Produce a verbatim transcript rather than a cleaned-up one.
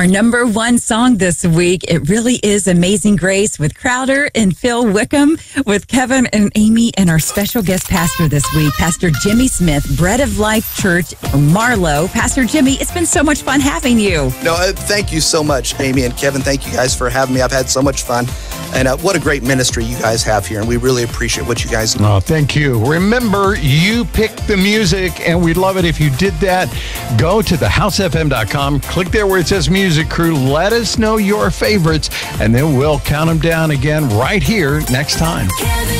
Our number one song this week, it really is Amazing Grace with Crowder and Phil Wickham, with Kevin and Amy, and our special guest pastor this week, Pastor Jimmy Smith, Bread of Life Church, Marlow. Pastor Jimmy, it's been so much fun having you. No, uh, thank you so much, Amy and Kevin. Thank you guys for having me. I've had so much fun. And uh, what a great ministry you guys have here, and we really appreciate what you guys do. Oh, thank you. Remember, you picked the music, and we'd love it if you did that. Go to the house f m dot com, click there where it says Music Crew, let us know your favorites, and then we'll count them down again right here next time.